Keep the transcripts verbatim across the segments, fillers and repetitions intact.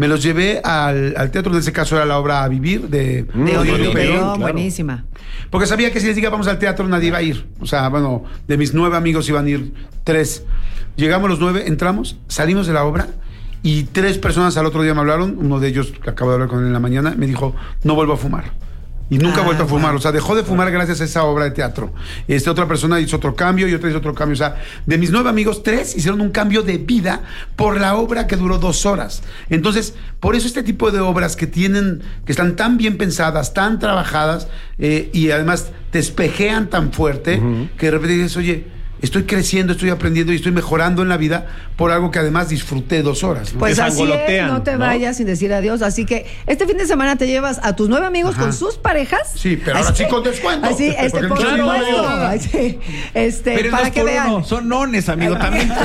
me los llevé al, al teatro, en ese caso era la obra A Vivir de, Mm, De Odio Odio Perón, Perón, claro. buenísima. porque sabía que si les diga vamos al teatro nadie iba a ir. O sea, bueno, de mis nueve amigos iban a ir tres. Llegamos los nueve, entramos, salimos de la obra y tres personas al otro día me hablaron. Uno de ellos, que acabo de hablar con él en la mañana, me dijo, no vuelvo a fumar. Y nunca Ah, ha vuelto a fumar, wow. o sea, dejó de fumar gracias a esa obra de teatro. Este, otra persona hizo otro cambio y otra hizo otro cambio. O sea, de mis nueve amigos, tres hicieron un cambio de vida por la obra que duró dos horas. Entonces, por eso este tipo de obras que tienen, que están tan bien pensadas, tan trabajadas, eh, y además te espejean tan fuerte, uh-huh. que de repente dices, oye, estoy creciendo, estoy aprendiendo y estoy mejorando en la vida por algo que además disfruté dos horas, ¿no? Pues Te así es, sangolotean, no te ¿no? vayas sin decir adiós. Así que este fin de semana te llevas a tus nueve amigos Ajá. con sus parejas. Sí, pero ahora Así- sí con descuento. Así, este, Porque por no hay supuesto. nada. Así, este, Pero para dos que por vean. uno, son nones, amigo, también tú.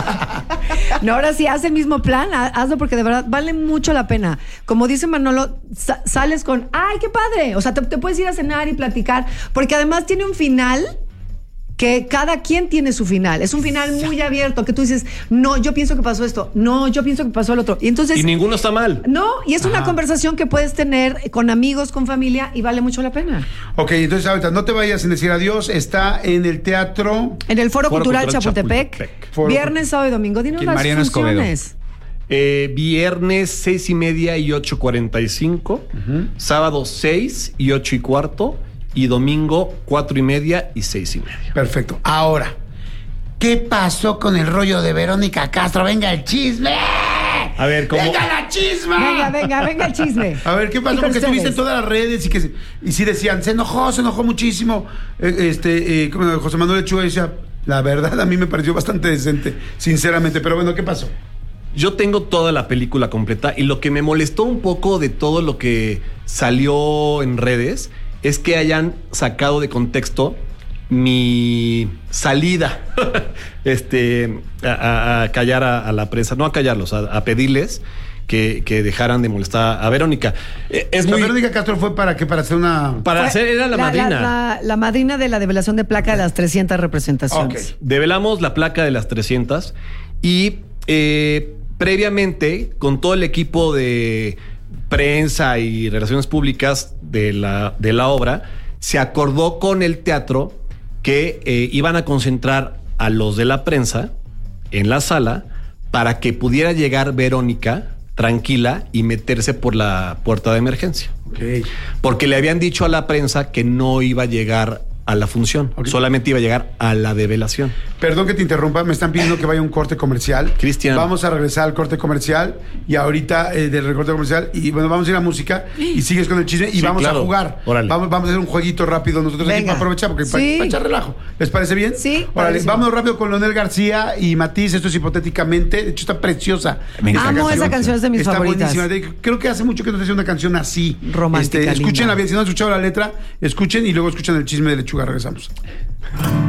No, ahora sí, haz el mismo plan, ha- hazlo porque de verdad vale mucho la pena. Como dice Manolo, sa- sales con, ¡ay, qué padre! O sea, te, te puedes ir a cenar y platicar, porque además tiene un final que cada quien tiene su final. Es un final muy abierto, que tú dices, no, yo pienso que pasó esto, no, yo pienso que pasó el otro. Y entonces... Y ninguno está mal. No, y es una Ajá. conversación que puedes tener con amigos, con familia, y vale mucho la pena. Ok, entonces ahorita no te vayas sin decir adiós. Está en el teatro. En el Foro, Foro Cultural, Cultural Chapultepec, Chapultepec. Foro- viernes, sábado y domingo. Dinos En las Mariano Escobedo. funciones. Eh, viernes seis y media y ocho cuarenta y cinco. Sábado seis y ocho y cuarto. Y domingo cuatro y media y seis y media. Perfecto. Ahora, ¿qué pasó con el rollo de Verónica Castro? Venga el chisme. A ver, ¿cómo? ¡Venga la chisma! Venga, venga, venga el chisme. A ver, ¿qué pasó? Y con Porque estuviste en ustedes. todas las redes y que se- y sí decían, se enojó, se enojó muchísimo. Eh, este, eh, como José Manuel Lechuga decía, la verdad a mí me pareció bastante decente, sinceramente. Pero bueno, ¿qué pasó? Yo tengo toda la película completa y lo que me molestó un poco de todo lo que salió en redes es que hayan sacado de contexto mi salida este, a, a- a callar a, a la prensa, no a callarlos, a, a pedirles que, que dejaran de molestar a Verónica. Eh, Es O sea, muy... Verónica Castro fue para que para hacer una. Para Fue hacer, era la, madrina. La, la madrina de la develación de placa de las trescientas representaciones. Ok. Develamos la placa de las trescientas y eh, previamente con todo el equipo de prensa y relaciones públicas de la, de la obra, se acordó con el teatro que eh, iban a concentrar a los de la prensa en la sala para que pudiera llegar Verónica tranquila y meterse por la puerta de emergencia. Ok. Porque le habían dicho a la prensa que no iba a llegar a la función, Ok. solamente iba a llegar a la develación. Perdón que te interrumpa, me están pidiendo que vaya a un corte comercial. Cristian. Vamos a regresar al corte comercial y ahorita eh, del corte comercial y bueno, vamos a ir a música y sigues con el chisme y Sí, vamos claro. a jugar. Órale. Vamos, vamos a hacer un jueguito rápido nosotros aquí Venga. para aprovechar porque para Sí. echar relajo. ¿Les parece bien? Sí, Órale, padrísimo. vámonos rápido con Leonel García y Matiz, esto es hipotéticamente. De hecho está preciosa. Me esta Amo esa canción, es de mis está favoritas. buenísima. Creo que hace mucho que no se hace una canción así. Romántica, Este, escúchenla linda. bien, si no han escuchado la letra, escuchen y luego escuchan el chisme de Lechuga. Regresamos.